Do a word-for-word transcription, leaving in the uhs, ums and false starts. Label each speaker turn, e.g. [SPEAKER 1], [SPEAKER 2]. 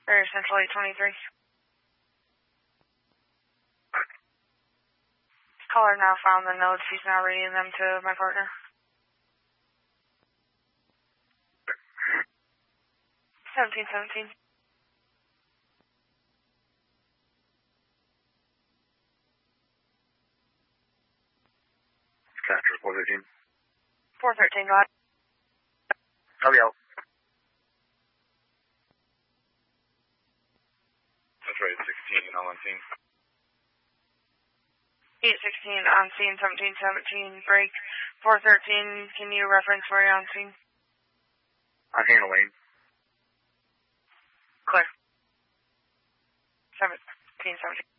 [SPEAKER 1] Area Central eight twenty-three. Caller now found the notes. He's now reading them to my partner. seventeen seventeen.
[SPEAKER 2] Capture four thirteen.
[SPEAKER 1] four thirteen, go ahead.
[SPEAKER 2] Copy out. That's right, sixteen on scene.
[SPEAKER 1] eight sixteen on scene, seventeen seventeen, break. four thirteen, can you reference where you're on scene?
[SPEAKER 2] On Hannah Lane.
[SPEAKER 1] Clear. seventeen seventeen.